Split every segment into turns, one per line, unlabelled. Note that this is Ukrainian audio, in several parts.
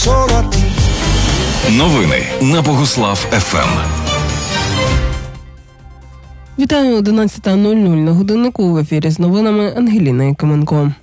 solo a ti.
Новини на Богослав ФМ.
Вітаю, 11:00 на годиннику. В ефірі з новинами Ангеліна Якименко.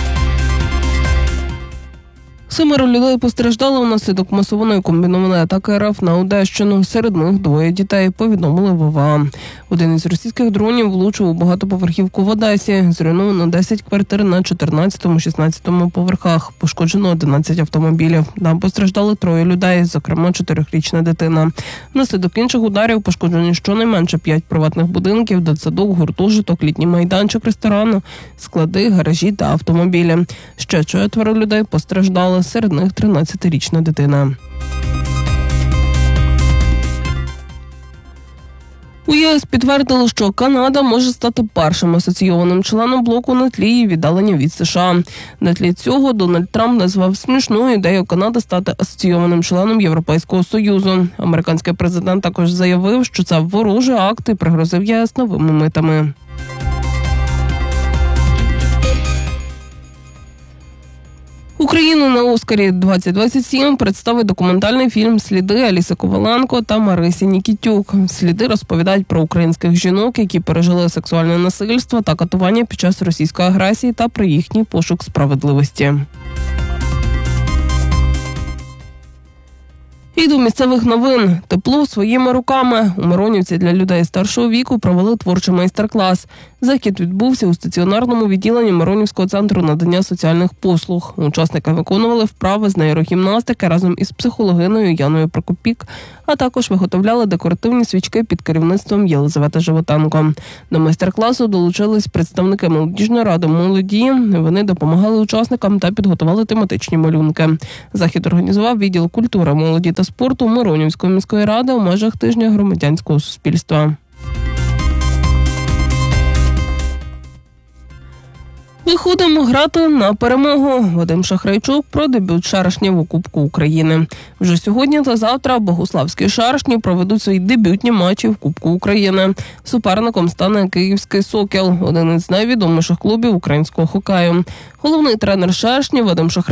7 людей постраждали внаслідок масованої комбінованої атаки РФ на Одещину. Серед них 2 дітей, повідомили в ОВА. Один із російських дронів влучив у багатоповерхівку в Одесі. Зруйновано 10 квартир на 14-16 поверхах. Пошкоджено 11 автомобілів. Там постраждали 3 людей, зокрема 4-річна дитина. Внаслідок інших ударів пошкоджені щонайменше 5 приватних будинків, дитсадок, гуртожиток, літній майданчик ресторану, склади, гаражі та автомобілі. Ще 4 людей постраждали. Серед них 13-річна дитина. У ЄС підтвердили, що Канада може стати першим асоційованим членом блоку на тлі її віддалення від США. На тлі цього Дональд Трамп назвав смішною ідею Канади стати асоційованим членом Європейського Союзу. Американський президент також заявив, що це ворожий акт і пригрозив ЄС новими митами. Україну на Оскарі-2027 представить документальний фільм «Сліди» Аліси Коваленко та Марисі Нікітюк. «Сліди» розповідають про українських жінок, які пережили сексуальне насильство та катування під час російської агресії та про їхній пошук справедливості. І до місцевих новин. Тепло своїми руками. У Миронівці для людей старшого віку провели творчий майстер-клас. Захід відбувся у стаціонарному відділенні Миронівського центру надання соціальних послуг. Учасники виконували вправи з нейрогімнастики разом із психологиною Яною Прокопік, а також виготовляли декоративні свічки під керівництвом Єлизавети Животенко. До майстер-класу долучились представники молодіжної ради молоді. Вони допомагали учасникам та підготували тематичні малюнки. Захід організував відділ культури, молоді та спорту Миронівської міської ради у межах тижня громадянського суспільства. Виходимо грати на перемогу. Вадим Шахрайчук про дебют шарашнів у Кубку України. Вже сьогодні та завтра богуславські шарашні проведуть свої дебютні матчі в Кубку України. Суперником стане київський «Сокіл», один із найвідоміших клубів українського хокею. Головний тренер шарашнів Вадим Шахрайчук